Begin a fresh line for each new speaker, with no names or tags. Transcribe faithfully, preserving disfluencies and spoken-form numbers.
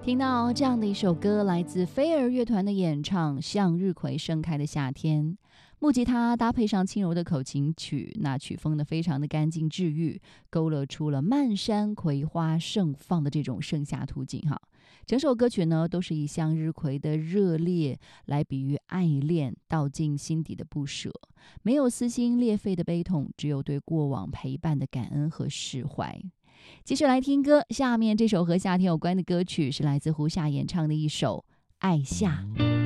听到这样的一首歌，来自飞儿乐团的演唱《向日葵盛开的夏天》，木吉他搭配上轻柔的口琴曲，那曲风呢非常的干净治愈，勾勒出了漫山葵花盛放的这种盛夏图景哈。整首歌曲呢都是以向日葵的热烈来比喻爱恋，道尽心底的不舍，没有撕心裂肺的悲痛，只有对过往陪伴的感恩和释怀。继续来听歌，下面这首和夏天有关的歌曲是来自胡夏演唱的一首《爱夏》。